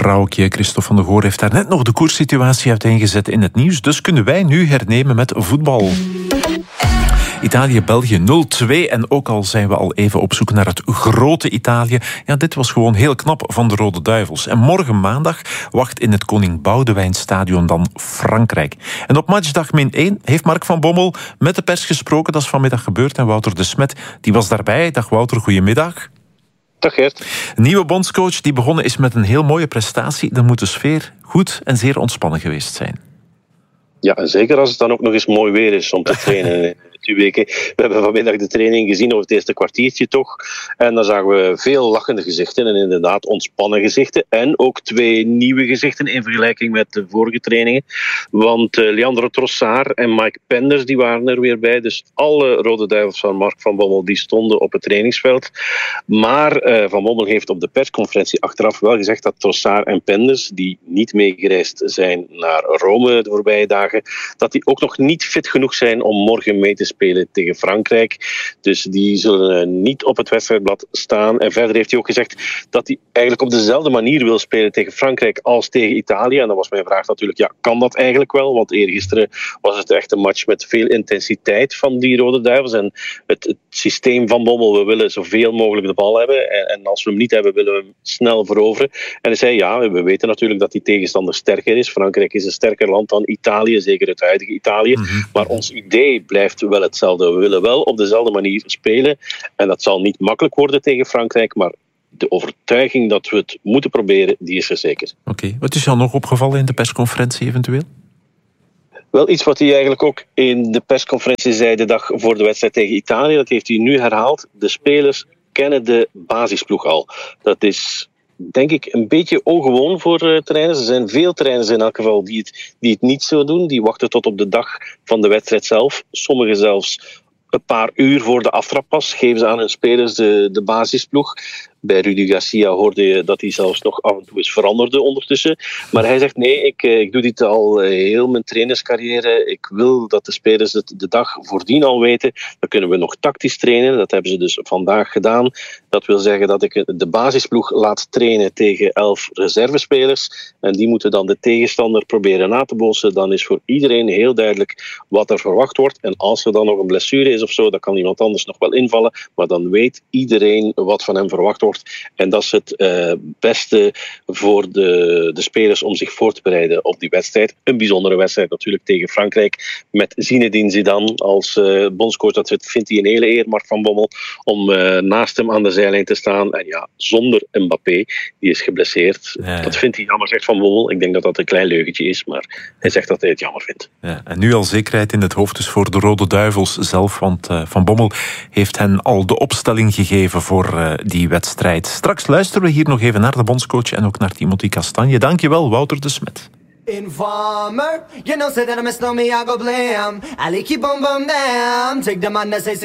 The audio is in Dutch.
vrouwtje Christophe van der Goor heeft daar net nog de koerssituatie uiteengezet in het nieuws. Dus kunnen wij nu hernemen met voetbal. Italië-België 0-2 en ook al zijn we al even op zoek naar het grote Italië, ja, dit was gewoon heel knap van de Rode Duivels. En morgen maandag wacht in het Koning Boudewijnstadion dan Frankrijk. En op matchdag -1 heeft Mark van Bommel met de pers gesproken. Dat is vanmiddag gebeurd en Wouter de Smet die was daarbij. Dag Wouter, goedemiddag. Dag Gert. Een nieuwe bondscoach die begonnen is met een heel mooie prestatie. Dan moet de sfeer goed en zeer ontspannen geweest zijn. Ja, en zeker als het dan ook nog eens mooi weer is om te trainen. 2 weken. We hebben vanmiddag de training gezien over het eerste kwartiertje toch. En dan zagen we veel lachende gezichten en inderdaad ontspannen gezichten. En ook 2 nieuwe gezichten in vergelijking met de vorige trainingen. Want Leandro Trossard en Mike Penders die waren er weer bij. Dus alle Rode Duivels van Mark van Bommel die stonden op het trainingsveld. Maar Van Bommel heeft op de persconferentie achteraf wel gezegd dat Trossard en Penders, die niet meegereisd zijn naar Rome de voorbije dagen, dat die ook nog niet fit genoeg zijn om morgen mee te spelen tegen Frankrijk. Dus die zullen niet op het wedstrijdblad staan. En verder heeft hij ook gezegd dat hij eigenlijk op dezelfde manier wil spelen tegen Frankrijk als tegen Italië. En dan was mijn vraag natuurlijk, ja, kan dat eigenlijk wel? Want eergisteren was het echt een match met veel intensiteit van die Rode Duivels. En het systeem van Bommel, we willen zoveel mogelijk de bal hebben. En als we hem niet hebben, willen we hem snel veroveren. En hij zei, ja, we weten natuurlijk dat die tegenstander sterker is. Frankrijk is een sterker land dan Italië, zeker het huidige Italië. Maar ons idee blijft wel hetzelfde. We willen wel op dezelfde manier spelen. En dat zal niet makkelijk worden tegen Frankrijk, maar de overtuiging dat we het moeten proberen, die is er zeker. Oké. Wat is jou nog opgevallen in de persconferentie eventueel? Wel iets wat hij eigenlijk ook in de persconferentie zei de dag voor de wedstrijd tegen Italië. Dat heeft hij nu herhaald. De spelers kennen de basisploeg al. Dat is, denk ik, een beetje ongewoon voor trainers. Er zijn veel trainers in elk geval die het niet zo doen. Die wachten tot op de dag van de wedstrijd zelf. Sommigen zelfs een paar uur voor de aftrap pas geven ze aan hun spelers de basisploeg. Bij Rudy Garcia hoorde je dat hij zelfs nog af en toe eens veranderde ondertussen. Maar hij zegt nee, ik doe dit al heel mijn trainerscarrière. Ik wil dat de spelers het de dag voordien al weten. Dan kunnen we nog tactisch trainen. Dat hebben ze dus vandaag gedaan. Dat wil zeggen dat ik de basisploeg laat trainen tegen 11 reservespelers. En die moeten dan de tegenstander proberen na te bootsen. Dan is voor iedereen heel duidelijk wat er verwacht wordt. En als er dan nog een blessure is of zo, dan kan iemand anders nog wel invallen. Maar dan weet iedereen wat van hem verwacht wordt. En dat is het beste voor de spelers om zich voor te bereiden op die wedstrijd. Een bijzondere wedstrijd natuurlijk tegen Frankrijk. Met Zinedine Zidane als bondscoach. Dat vindt hij een hele eer, Mark van Bommel, om naast hem aan de zijlijn te staan. En ja, zonder Mbappé, die is geblesseerd. Ja. Dat vindt hij jammer, zegt Van Bommel. Ik denk dat dat een klein leugentje is, maar hij zegt dat hij het jammer vindt. Ja, en nu al zekerheid in het hoofd dus voor de Rode Duivels zelf. Want Van Bommel heeft hen al de opstelling gegeven voor die wedstrijd. Straks luisteren we hier nog even naar de bondscoach en ook naar Timothy Castagne. Dankjewel, Wouter de Smet. Informer, you know, say that I miss no me, I go blame. I like keep on them. Take the man that says